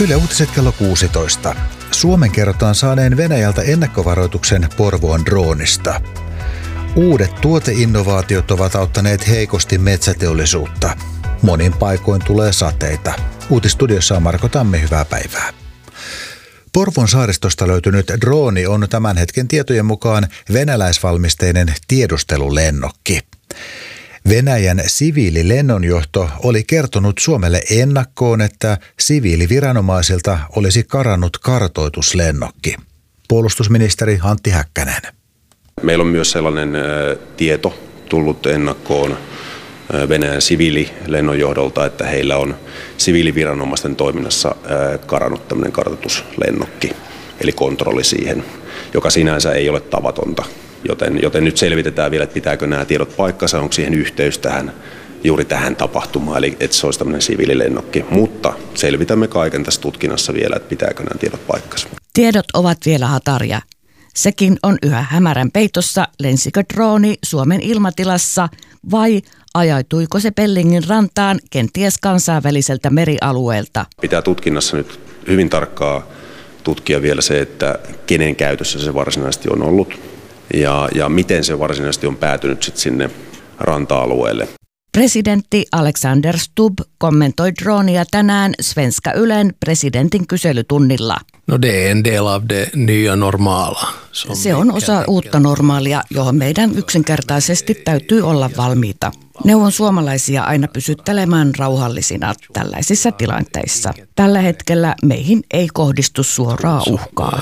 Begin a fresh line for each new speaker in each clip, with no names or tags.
Yle Uutiset kello 16. Suomen kerrotaan saaneen Venäjältä ennakkovaroituksen Porvoon droonista. Uudet tuoteinnovaatiot ovat auttaneet heikosti metsäteollisuutta. Monin paikoin tulee sateita. Uutistuudiossa on Marko Tamme, hyvää päivää. Porvoon saaristosta löytynyt drooni on tämän hetken tietojen mukaan venäläisvalmisteinen tiedustelulennokki. Venäjän siviililennonjohto oli kertonut Suomelle ennakkoon, että siviiliviranomaisilta olisi karannut kartoituslennokki. Puolustusministeri Antti Häkkänen.
Meillä on myös sellainen tieto tullut ennakkoon Venäjän siviililennonjohdolta, että heillä on siviiliviranomaisten toiminnassa karannut tämmöinen kartoituslennokki, eli kontrolli siihen, joka sinänsä ei ole tavatonta. Joten nyt selvitetään vielä, että pitääkö nämä tiedot paikkansa, onko siihen yhteys juuri tähän tapahtumaan, eli että se olisi tämmöinen siviililennokki. Mutta selvitämme kaiken tässä tutkinnassa vielä, että pitääkö nämä tiedot paikkansa.
Tiedot ovat vielä hataria. Sekin on yhä hämärän peitossa, lensikö drooni Suomen ilmatilassa vai ajaituiko se Pellingin rantaan kenties kansainväliseltä merialueelta.
Pitää tutkinnassa nyt hyvin tarkkaa tutkia vielä se, että kenen käytössä se varsinaisesti on ollut ja miten se varsinaisesti on päätynyt sitten sinne ranta-alueelle.
Presidentti Alexander Stubb kommentoi droonia tänään Svenska Ylen presidentin kyselytunnilla.
No det är en del av det nya normala.
Se on osa uutta normaalia, johon meidän yksinkertaisesti täytyy olla valmiita. Neuvon suomalaisia aina pysyttelemään rauhallisina tällaisissa tilanteissa. Tällä hetkellä meihin ei kohdistu suoraa uhkaa.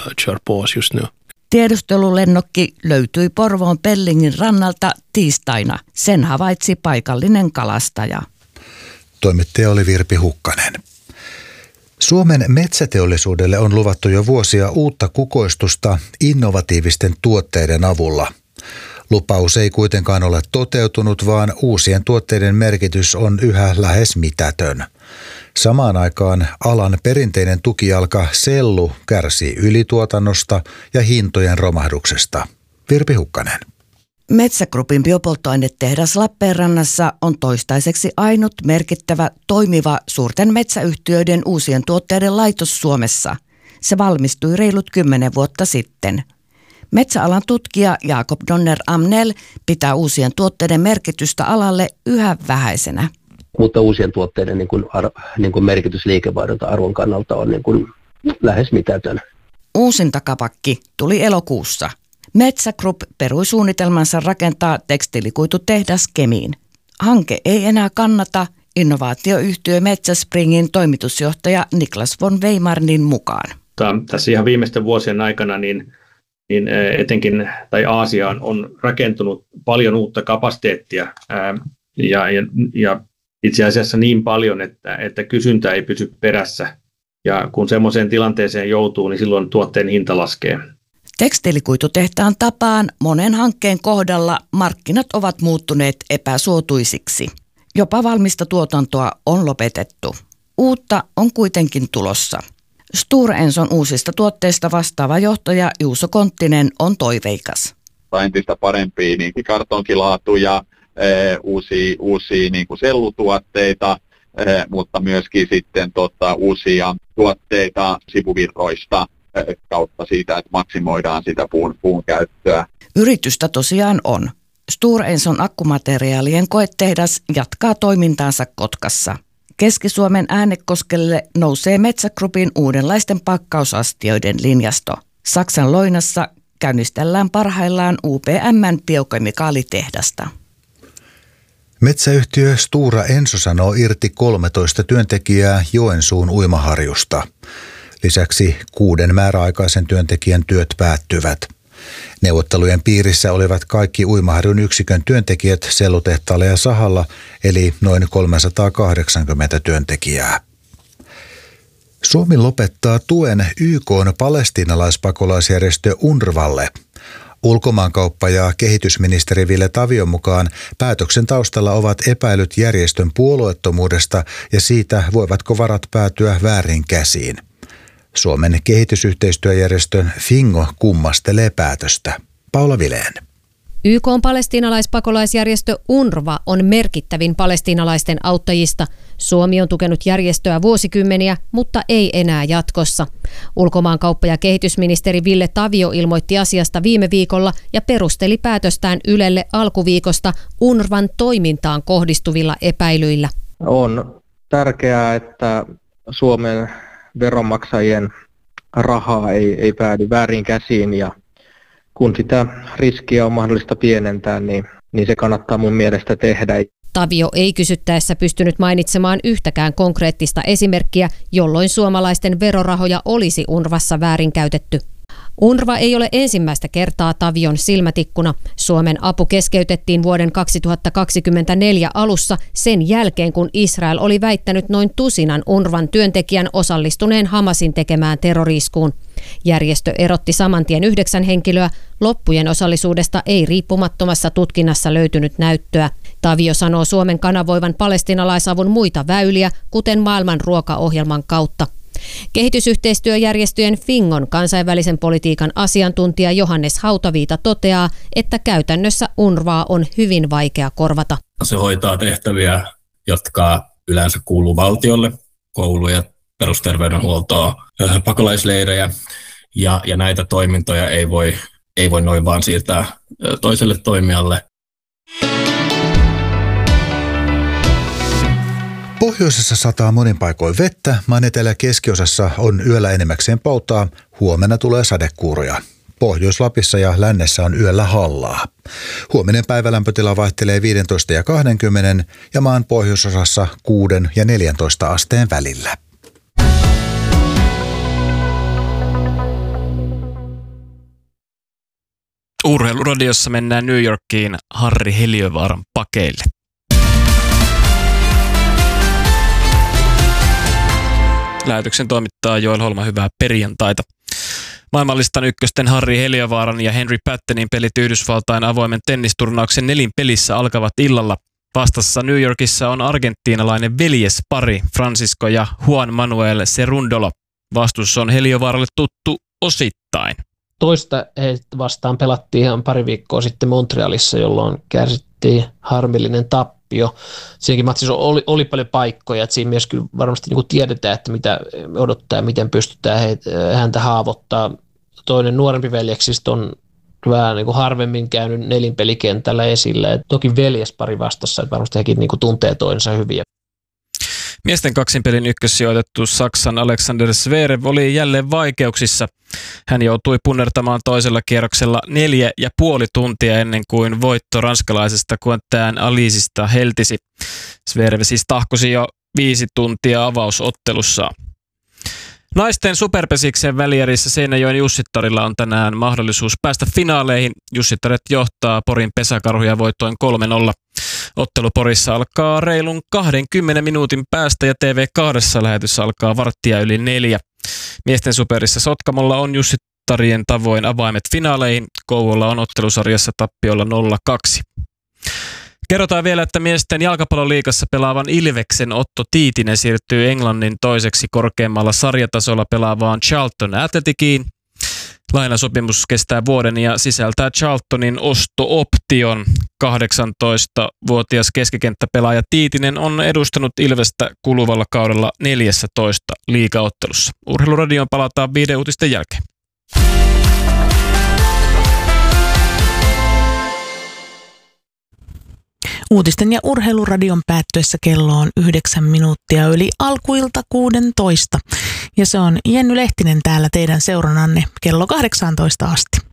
Tiedustelulennokki löytyi Porvoon Pellingin rannalta tiistaina. Sen havaitsi paikallinen kalastaja.
Toimittaja oli Virpi Hukkanen. Suomen metsäteollisuudelle on luvattu jo vuosia uutta kukoistusta innovatiivisten tuotteiden avulla. Lupaus ei kuitenkaan ole toteutunut, vaan uusien tuotteiden merkitys on yhä lähes mitätön. Samaan aikaan alan perinteinen tukijalka sellu kärsii ylituotannosta ja hintojen romahduksesta. Virpi Hukkanen.
Metsä Groupin biopolttoainetehdas Lappeenrannassa on toistaiseksi ainut merkittävä toimiva suurten metsäyhtiöiden uusien tuotteiden laitos Suomessa. Se valmistui reilut 10 vuotta sitten. Metsäalan tutkija Jakob Donner Amnell pitää uusien tuotteiden merkitystä alalle yhä vähäisenä.
Mutta uusien tuotteiden niin kuin merkitys liikevaihdon arvon kannalta on niin kuin lähes mitätön.
Uusin takapakki tuli elokuussa. Metsä Group perui suunnitelmansa rakentaa tekstiilikuitutehdas Kemiin. Hanke ei enää kannata innovaatioyhtiö Metsäspringin toimitusjohtaja Niklas von Weimarnin mukaan.
Tässä ihan viimeisten vuosien aikana niin etenkin Aasiaan on rakentunut paljon uutta kapasiteettia ja itse asiassa niin paljon, että kysyntä ei pysy perässä. Ja kun semmoiseen tilanteeseen joutuu, niin silloin tuotteen hinta laskee.
Tekstiilikuitutehtaan tapaan monen hankkeen kohdalla markkinat ovat muuttuneet epäsuotuisiksi. Jopa valmista tuotantoa on lopetettu. Uutta on kuitenkin tulossa. Stora Enson uusista tuotteista vastaava johtaja Juuso Konttinen on toiveikas.
Entistä parempia kartonkilaatuja, uusia niin kuin sellutuotteita, mutta myöskin sitten uusia tuotteita sivuvirroista kautta siitä, että maksimoidaan sitä puun käyttöä.
Yritystä tosiaan on. Stora Enson akkumateriaalien koetehdas jatkaa toimintaansa Kotkassa. Keski-Suomen Äänekoskelle nousee Metsä Groupin uudenlaisten pakkausastioiden linjasto. Saksan Loinassa käynnistellään parhaillaan UPM:n biokemikaalitehdasta.
Metsäyhtiö Stora Enso sanoo irti 13 työntekijää Joensuun uimaharjusta. Lisäksi 6 määräaikaisen työntekijän työt päättyvät. Neuvottelujen piirissä olivat kaikki uimaharjun yksikön työntekijät sellutehtaalla ja sahalla, eli noin 380 työntekijää. Suomi lopettaa tuen YK:n palestiinalaispakolaisjärjestö UNRWAlle. Ulkomaankauppa- ja kehitysministeri Ville Tavion mukaan päätöksen taustalla ovat epäilyt järjestön puolueettomuudesta ja siitä, voivatko varat päätyä väärin käsiin. Suomen kehitysyhteistyöjärjestön Fingo kummastelee päätöstä. Paula Vileen.
YK:n palestiinalaispakolaisjärjestö UNRWA on merkittävin palestiinalaisten auttajista. Suomi on tukenut järjestöä vuosikymmeniä, mutta ei enää jatkossa. Ulkomaankauppa- ja kehitysministeri Ville Tavio ilmoitti asiasta viime viikolla ja perusteli päätöstään Ylelle alkuviikosta UNRWAn toimintaan kohdistuvilla epäilyillä.
On tärkeää, että Suomen veronmaksajien rahaa ei päädy väärin käsiin ja kun sitä riskiä on mahdollista pienentää, niin se kannattaa mun mielestä tehdä.
Tavio ei kysyttäessä pystynyt mainitsemaan yhtäkään konkreettista esimerkkiä, jolloin suomalaisten verorahoja olisi UNRWassa väärinkäytetty. UNRWA ei ole ensimmäistä kertaa Tavion silmätikkuna. Suomen apu keskeytettiin vuoden 2024 alussa sen jälkeen, kun Israel oli väittänyt noin 100 UNRWAn työntekijän osallistuneen Hamasin tekemään terrori-iskuun. Järjestö erotti saman tien 9 henkilöä. Loppujen osallisuudesta ei riippumattomassa tutkinnassa löytynyt näyttöä. Tavio sanoo Suomen kanavoivan palestiinalaisavun muita väyliä, kuten maailman ruokaohjelman kautta. Kehitysyhteistyöjärjestöjen Fingon kansainvälisen politiikan asiantuntija Johannes Hautaviita toteaa, että käytännössä UNRWA on hyvin vaikea korvata.
Se hoitaa tehtäviä, jotka yleensä kuuluu valtiolle, kouluja, perusterveydenhuoltoa, pakolaisleirejä ja näitä toimintoja ei voi noin vaan siirtää toiselle toimijalle.
Pohjoisessa sataa monin paikoin vettä, maan etelä- ja keskiosassa on yöllä enemmäkseen poutaa, huomenna tulee sadekuuroja. Pohjois-Lapissa ja lännessä on yöllä hallaa. Huominen päivälämpötila vaihtelee 15 ja 20 ja maan pohjoisosassa 6 ja 14 asteen välillä.
Urheiluradiossa mennään New Yorkiin Harri Heliövaaran pakeille. Lähetyksen toimittaa Joel Holma, hyvää perjantaita. Maailmanlistan ykkösten Harri Heliövaaran ja Henry Pattenin pelit Yhdysvaltain avoimen tennisturnauksen nelinpelissä alkavat illalla. Vastassa New Yorkissa on argentiinalainen veljespari Francisco ja Juan Manuel Cerundolo. Vastus on Heliovaaralle tuttu osittain.
Toista heitä vastaan pelattiin ihan pari viikkoa sitten Montrealissa, jolloin kärsittiin harmillinen tappio. Siinäkin matsissa oli paljon paikkoja, että siinä myös kyllä varmasti niin kuin tiedetään, että mitä odottaa ja miten pystytään häntä haavoittaa. Toinen nuorempi veljeksistä on vähän niin kuin harvemmin käynyt nelinpelikentällä esillä. Et toki veljespari vastassa, että varmasti hekin niin kuin tuntee toisensa hyvin.
Miesten kaksinpelin ykkössijoitettu Saksan Alexander Zverev oli jälleen vaikeuksissa. Hän joutui punnertamaan toisella kierroksella 4,5 tuntia ennen kuin voitto ranskalaisesta Quentin Alisista heltisi. Zverev siis tahkosi jo 5 tuntia avausottelussaan. Naisten superpesiksen välierissä Seinäjoen Jussittarilla on tänään mahdollisuus päästä finaaleihin. Jussittaret johtaa Porin pesäkarhuja voittoin 3-0. Ottelu Porissa alkaa reilun 20 minuutin päästä ja TV2 lähetys alkaa 4:15. Miesten superissa Sotkamolla on Jussittarien tavoin avaimet finaaleihin. Kouvola on ottelusarjassa tappiolla 0-2. Kerrotaan vielä, että miesten jalkapalloliigassa pelaavan Ilveksen Otto Tiitinen siirtyy Englannin toiseksi korkeammalla sarjatasolla pelaavaan Charlton Athleticiin. Lainasopimus kestää vuoden ja sisältää Charltonin osto-option. 18-vuotias keskikenttäpelaaja Tiitinen on edustanut Ilvestä kuluvalla kaudella 14 liigaottelussa. Urheiluradioon palataan 5 uutisten jälkeen.
Uutisten ja urheiluradion päättyessä kello on 9 minuuttia yli alkuilta 16. Ja se on Jenny Lehtinen täällä teidän seurannanne kello 18 asti.